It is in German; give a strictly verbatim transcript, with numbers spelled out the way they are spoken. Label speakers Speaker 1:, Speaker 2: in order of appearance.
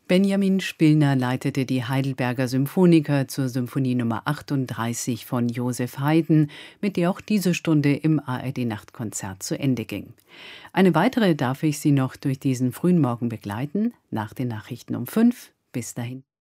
Speaker 1: Benjamin Spillner leitete die Heidelberger Symphoniker zur Symphonie Nummer achtunddreißig von Joseph Haydn, mit der auch diese Stunde im A R D-Nachtkonzert zu Ende ging. Eine weitere darf ich Sie noch durch diesen frühen Morgen begleiten, nach den Nachrichten um fünf. Bis dahin.